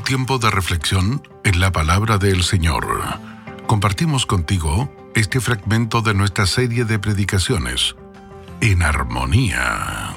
tiempo de reflexión en la palabra del Señor. Compartimos contigo este fragmento de nuestra serie de predicaciones, En Armonía.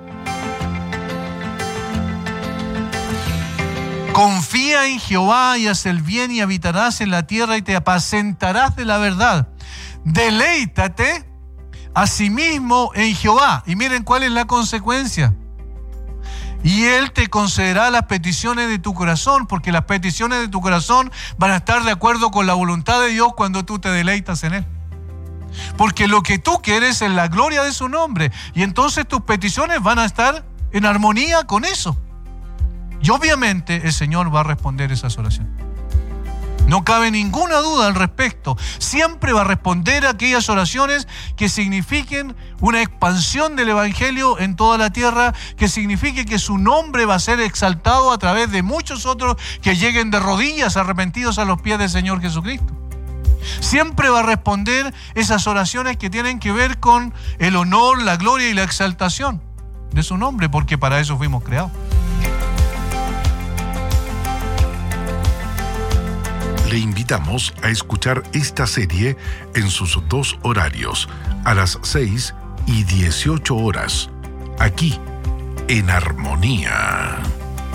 Confía en Jehová y haz el bien y habitarás en la tierra y te apacentarás de la verdad. Deleítate asimismo en Jehová. Y miren cuál es la consecuencia. Y Él te concederá las peticiones de tu corazón, porque las peticiones de tu corazón van a estar de acuerdo con la voluntad de Dios cuando tú te deleitas en Él. Porque lo que tú quieres es la gloria de su nombre. Y entonces tus peticiones van a estar en armonía con eso. Y obviamente el Señor va a responder esas oraciones. No cabe ninguna duda al respecto. Siempre va a responder a aquellas oraciones que signifiquen una expansión del Evangelio en toda la tierra, que signifique que su nombre va a ser exaltado a través de muchos otros que lleguen de rodillas arrepentidos a los pies del Señor Jesucristo. Siempre va a responder esas oraciones que tienen que ver con el honor, la gloria y la exaltación de su nombre, porque para eso fuimos creados. Le invitamos a escuchar esta serie en sus dos horarios, a las 6 y 18 horas, aquí, en Armonía.